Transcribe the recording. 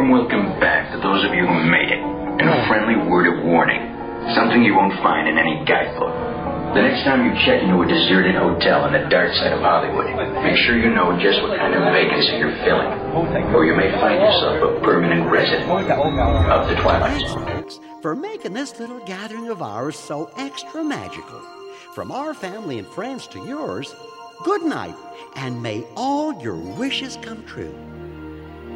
warm welcome back to those of you who made it, and a friendly word of warning. Something you won't find in any guidebook. The next time you check into a deserted hotel on the dark side of Hollywood, make sure you know just what kind of vacancy you're filling, or you may find yourself a permanent resident of the Twilight Zone. Thanks, folks, for making this little gathering of ours so extra magical. From our family and friends to yours, good night, and may all your wishes come true.